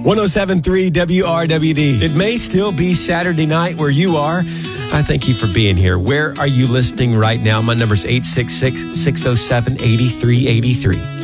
107.3 WRWD. It may still be Saturday night where you are. I thank you for being here. Where are you listening right now? My number is 866-607-8383.